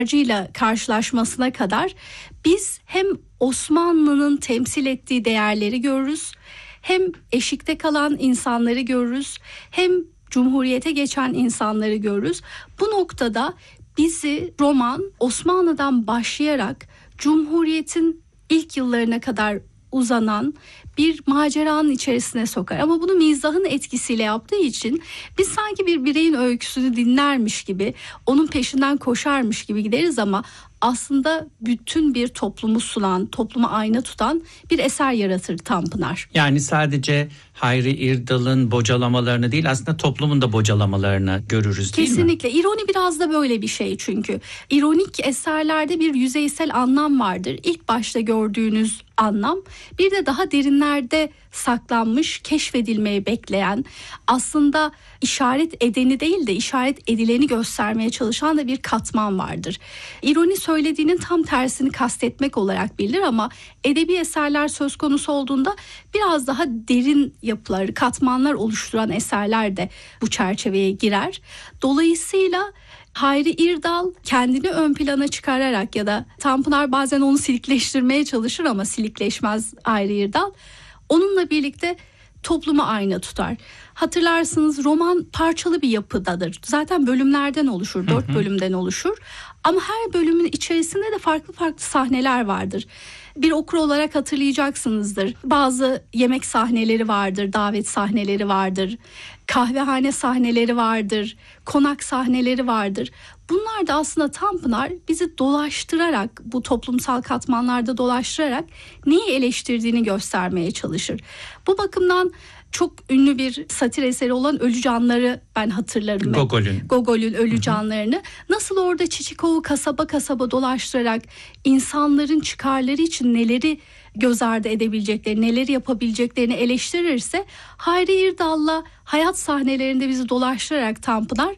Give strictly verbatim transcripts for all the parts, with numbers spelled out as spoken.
ile karşılaşmasına kadar biz hem Osmanlı'nın temsil ettiği değerleri görürüz, hem eşikte kalan insanları görürüz, hem Cumhuriyete geçen insanları görürüz. Bu noktada bizi roman Osmanlı'dan başlayarak Cumhuriyet'in ilk yıllarına kadar uzanan bir maceranın içerisine sokar. Ama bunu mizahın etkisiyle yaptığı için biz sanki bir bireyin öyküsünü dinlermiş gibi, onun peşinden koşarmış gibi gideriz ama aslında bütün bir toplumu sunan, topluma ayna tutan bir eser yaratır Tanpınar. Yani sadece Hayri İrdal'ın bocalamalarını değil, aslında toplumun da bocalamalarını görürüz, değil mi? Kesinlikle. İroni biraz da böyle bir şey çünkü. İronik eserlerde bir yüzeysel anlam vardır. İlk başta gördüğünüz anlam bir de daha derinlerde saklanmış, keşfedilmeyi bekleyen, aslında işaret edeni değil de işaret edileni göstermeye çalışan da bir katman vardır. İroni söylediğinin tam tersini kastetmek olarak bilinir ama edebi eserler söz konusu olduğunda biraz daha derin yapılar, katmanlar oluşturan eserler de bu çerçeveye girer. Dolayısıyla Hayri İrdal kendini ön plana çıkararak ya da Tanpınar bazen onu silikleştirmeye çalışır ama silikleşmez Hayri İrdal. Onunla birlikte topluma ayna tutar. Hatırlarsınız roman parçalı bir yapıdadır. Zaten bölümlerden oluşur, dört hı hı. bölümden oluşur. Ama her bölümün içerisinde de farklı farklı sahneler vardır. Bir okur olarak hatırlayacaksınızdır. Bazı yemek sahneleri vardır, davet sahneleri vardır, kahvehane sahneleri vardır, konak sahneleri vardır. Bunlar da aslında Tanpınar bizi dolaştırarak, bu toplumsal katmanlarda dolaştırarak neyi eleştirdiğini göstermeye çalışır. Bu bakımdan çok ünlü bir satir eseri olan Ölü Canları ben hatırlarım. Gogol'ün. Gogol'ün Ölü Canlarını. Nasıl orada Çiçikov'u kasaba kasaba dolaştırarak insanların çıkarları için neleri göz ardı edebileceklerini, neleri yapabileceklerini eleştirirse, Hayri İrdal'la hayat sahnelerinde bizi dolaştırarak Tanpınar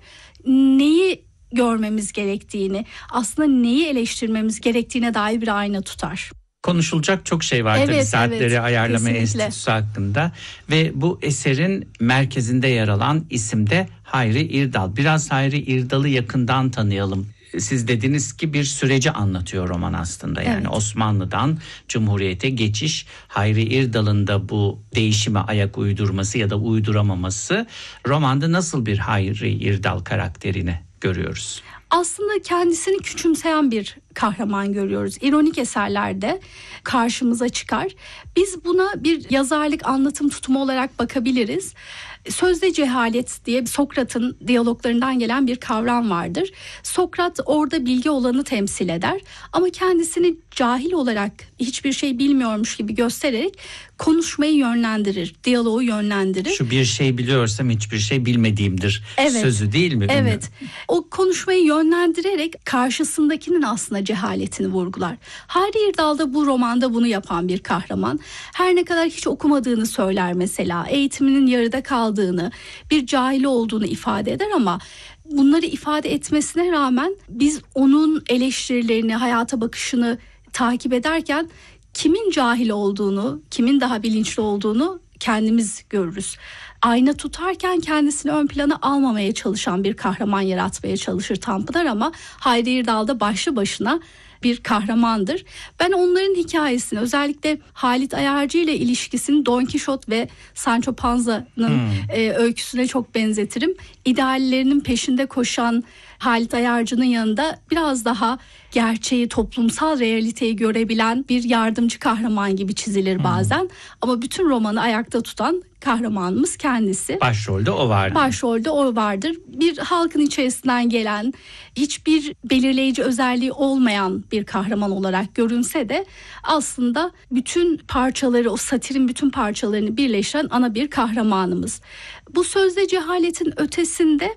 neyi görmemiz gerektiğini, aslında neyi eleştirmemiz gerektiğine dair bir ayna tutar. Konuşulacak çok şey var, evet, tabii saatleri evet, ayarlama kesinlikle. Enstitüsü hakkında ve bu eserin merkezinde yer alan isim de Hayri İrdal. Biraz Hayri İrdal'ı yakından tanıyalım. Siz dediniz ki bir süreci anlatıyor roman aslında, yani evet. Osmanlı'dan Cumhuriyete geçiş, Hayri İrdal'ın da bu değişime ayak uydurması ya da uyduramaması. Romanda nasıl bir Hayri İrdal karakterini görüyoruz? Aslında kendisini küçümseyen bir kahraman görüyoruz. İronik eserlerde karşımıza çıkar. Biz buna bir yazarlık anlatım tutumu olarak bakabiliriz. Sözde cehalet diye Sokrat'ın diyaloglarından gelen bir kavram vardır. Sokrat orada bilgi olanı temsil eder ama kendisini cahil olarak hiçbir şey bilmiyormuş gibi göstererek konuşmayı yönlendirir, diyaloğu yönlendirir. Şu bir şey biliyorsam hiçbir şey bilmediğimdir evet. Sözü değil mi? Evet. O konuşmayı yönlendirerek karşısındakinin aslında cehaletini vurgular. Hayri İrdal da bu romanda bunu yapan bir kahraman. Her ne kadar hiç okumadığını söyler mesela, eğitiminin yarıda kaldığını, bir cahili olduğunu ifade eder ama bunları ifade etmesine rağmen biz onun eleştirilerini, hayata bakışını takip ederken kimin cahil olduğunu, kimin daha bilinçli olduğunu kendimiz görürüz. Ayna tutarken kendisini ön plana almamaya çalışan bir kahraman yaratmaya çalışır Tanpınar ama Hayri İrdal da başlı başına bir kahramandır. Ben onların hikayesini, özellikle Halit Ayarcı ile ilişkisini Don Kişot ve Sancho Panza'nın hmm. e, öyküsüne çok benzetirim. İdeallerinin peşinde koşan Halit Ayarcı'nın yanında biraz daha gerçeği, toplumsal realiteyi görebilen bir yardımcı kahraman gibi çizilir bazen. Hmm. Ama bütün romanı ayakta tutan kahramanımız kendisi. Başrolde o vardır. Başrolde o vardır. Bir halkın içerisinden gelen, hiçbir belirleyici özelliği olmayan bir kahraman olarak görünse de aslında bütün parçaları, o satirin bütün parçalarını birleştiren ana bir kahramanımız. Bu sözde cehaletin ötesinde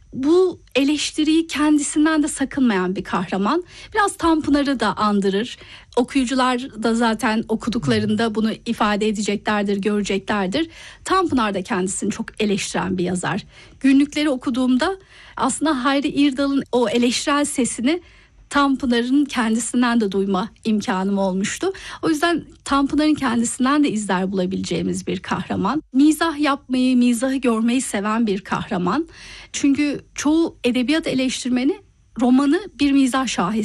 bu eleştiriyi kendisinden de sakınmayan bir kahraman. Biraz Tanpınar'ı da andırır. Okuyucular da zaten okuduklarında bunu ifade edeceklerdir, göreceklerdir. Tanpınar da kendisini çok eleştiren bir yazar. Günlükleri okuduğumda aslında Hayri İrdal'ın o eleştirel sesini Tanpınar'ın kendisinden de duyma imkanım olmuştu. O yüzden Tanpınar'ın kendisinden de izler bulabileceğimiz bir kahraman. Mizah yapmayı, mizahı görmeyi seven bir kahraman. Çünkü çoğu edebiyat eleştirmeni romanı bir mizah şahesi.